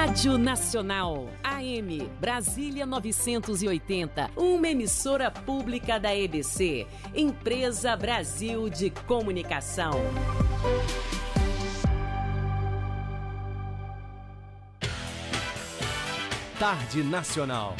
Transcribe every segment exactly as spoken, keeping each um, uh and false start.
Rádio Nacional, A M, Brasília novecentos e oitenta, uma emissora pública da E B C, Empresa Brasil de Comunicação. Tarde Nacional.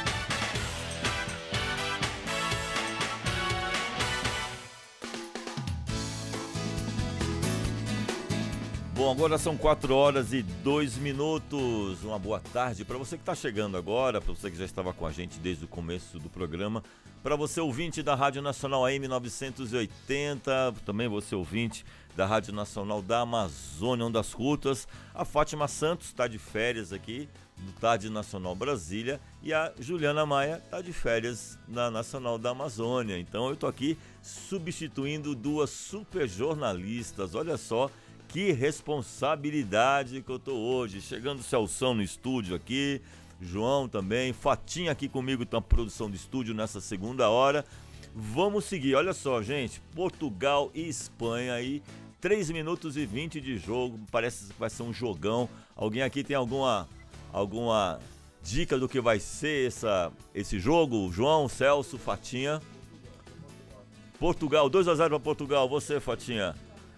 Bom, agora são quatro horas e dois minutos. Uma boa tarde para você que está chegando agora, para você que já estava com a gente desde o começo do programa, para você ouvinte da Rádio Nacional A M novecentos e oitenta, também você ouvinte da Rádio Nacional da Amazônia, Ondas das Rutas. A Fátima Santos está de férias aqui do Tarde Nacional Brasília e a Juliana Maia está de férias na Nacional da Amazônia. Então eu estou aqui substituindo duas super jornalistas. Olha só que responsabilidade que eu tô hoje. Chegando o Celção no estúdio aqui, João também, Fatinha aqui comigo na produção de estúdio nessa segunda hora. Vamos seguir, olha só, gente, Portugal e Espanha aí, três minutos e vinte de jogo, parece que vai ser um jogão. Alguém aqui tem alguma, alguma dica do que vai ser essa, esse jogo? João, Celso, Fatinha? Portugal, dois a zero para Portugal, você, Fatinha?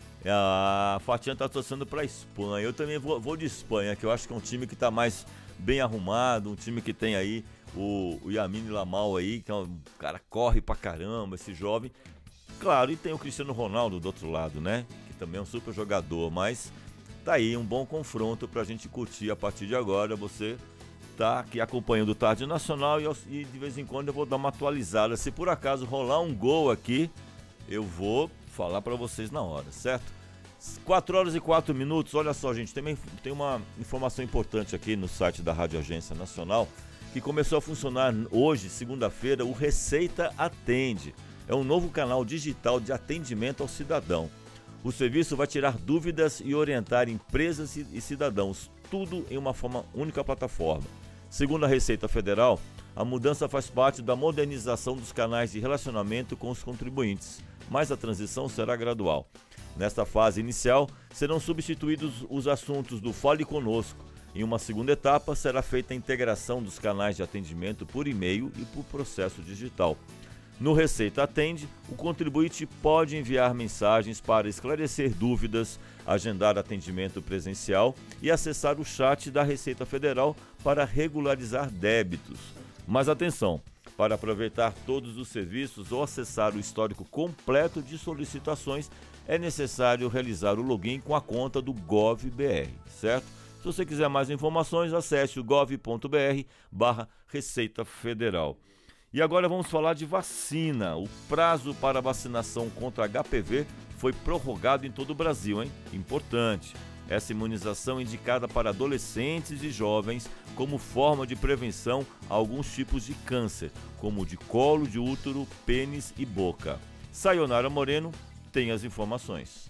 A Fatinha tá torcendo pra Espanha. Eu também vou, vou de Espanha, que eu acho que é um time que tá mais bem arrumado, um time que tem aí o, o Yamini Lamal aí, que é um cara corre pra caramba, esse jovem. Claro, e tem o Cristiano Ronaldo do outro lado, né? Que também é um super jogador, mas tá aí um bom confronto pra gente curtir a partir de agora. Você tá aqui acompanhando o Tarde Nacional e, eu, e de vez em quando eu vou dar uma atualizada. Se por acaso rolar um gol aqui, eu vou falar para vocês na hora, certo? quatro horas e quatro minutos, olha só, gente, tem, tem uma informação importante aqui no site da Rádio Agência Nacional, que começou a funcionar hoje, segunda-feira, o Receita Atende. É um novo canal digital de atendimento ao cidadão. O serviço vai tirar dúvidas e orientar empresas e cidadãos, tudo em uma forma única plataforma. Segundo a Receita Federal, a mudança faz parte da modernização dos canais de relacionamento com os contribuintes, mas a transição será gradual. Nesta fase inicial, serão substituídos os assuntos do Fale Conosco. Em uma segunda etapa, será feita a integração dos canais de atendimento por e-mail e por processo digital. No Receita Atende, o contribuinte pode enviar mensagens para esclarecer dúvidas, agendar atendimento presencial e acessar o chat da Receita Federal para regularizar débitos. Mas atenção! Para aproveitar todos os serviços ou acessar o histórico completo de solicitações, é necessário realizar o login com a conta do GovBR, certo? Se você quiser mais informações, acesse o gov.br barra Receita Federal. E agora vamos falar de vacina. O prazo para vacinação contra H P V foi prorrogado em todo o Brasil, hein? Importante. Essa imunização é indicada para adolescentes e jovens como forma de prevenção a alguns tipos de câncer, como o de colo de útero, pênis e boca. Sayonara Moreno tem as informações.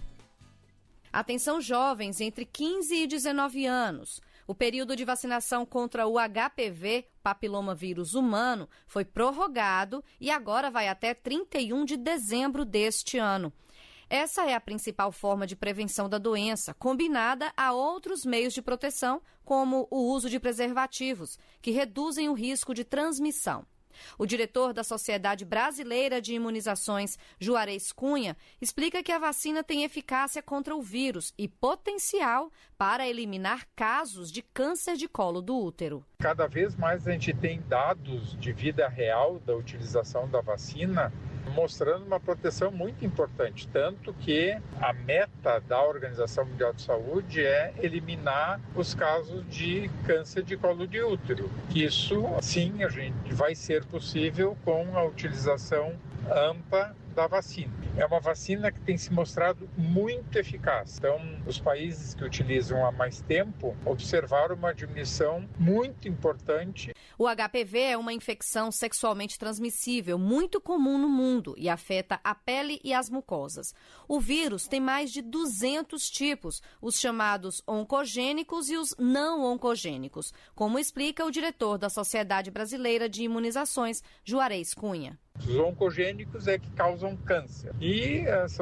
Atenção jovens entre quinze e dezenove anos. O período de vacinação contra o H P V, papilomavírus humano, foi prorrogado e agora vai até trinta e um de dezembro deste ano. Essa é a principal forma de prevenção da doença, combinada a outros meios de proteção, como o uso de preservativos, que reduzem o risco de transmissão. O diretor da Sociedade Brasileira de Imunizações, Juarez Cunha, explica que a vacina tem eficácia contra o vírus e potencial para eliminar casos de câncer de colo do útero. Cada vez mais a gente tem dados de vida real da utilização da vacina, mostrando uma proteção muito importante, tanto que a meta da Organização Mundial de Saúde é eliminar os casos de câncer de colo de útero. Isso, sim, a gente vai ser possível com a utilização ampla da vacina. É uma vacina que tem se mostrado muito eficaz. Então, os países que utilizam há mais tempo observaram uma diminuição muito importante. O H P V é uma infecção sexualmente transmissível muito comum no mundo e afeta a pele e as mucosas. O vírus tem mais de duzentos tipos, os chamados oncogênicos e os não oncogênicos, como explica o diretor da Sociedade Brasileira de Imunizações, Juarez Cunha. Os oncogênicos é que causam câncer e essa